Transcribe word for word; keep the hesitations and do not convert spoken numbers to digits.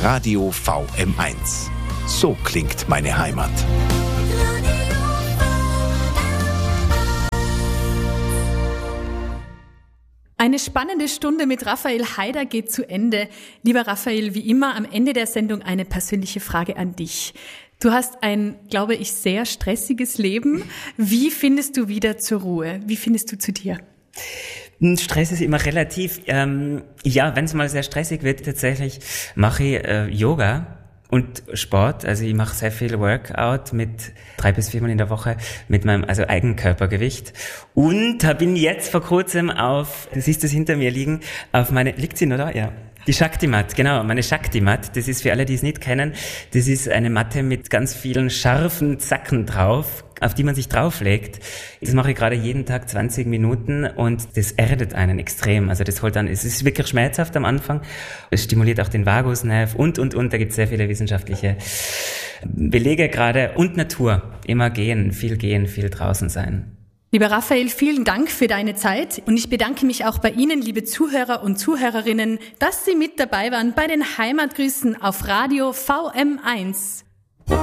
Radio V M eins. So klingt meine Heimat. Eine spannende Stunde mit Raphael Haider geht zu Ende. Lieber Raphael, wie immer am Ende der Sendung eine persönliche Frage an dich. Du hast ein, glaube ich, sehr stressiges Leben. Wie findest du wieder zur Ruhe? Wie findest du zu dir? Stress ist immer relativ. Ähm, ja, wenn es mal sehr stressig wird, tatsächlich mache ich äh, Yoga und Sport. Also ich mache sehr viel Workout mit drei bis viermal in der Woche mit meinem also Eigenkörpergewicht. Und bin jetzt vor kurzem auf, du siehst es hinter mir liegen, auf meine, liegt sie noch da? Ja. Die Shakti-Mat, genau, meine Shakti-Mat. Das ist für alle, die es nicht kennen, das ist eine Matte mit ganz vielen scharfen Zacken drauf, auf die man sich drauflegt. Das mache ich gerade jeden Tag zwanzig Minuten und das erdet einen extrem. Also das holt dann, es ist wirklich schmerzhaft am Anfang. Es stimuliert auch den Vagusnerv und, und, und. Da gibt es sehr viele wissenschaftliche Belege gerade. Und Natur. Immer gehen, viel gehen, viel draußen sein. Lieber Raphael, vielen Dank für deine Zeit und ich bedanke mich auch bei Ihnen, liebe Zuhörer und Zuhörerinnen, dass Sie mit dabei waren bei den Heimatgrüßen auf Radio V M eins.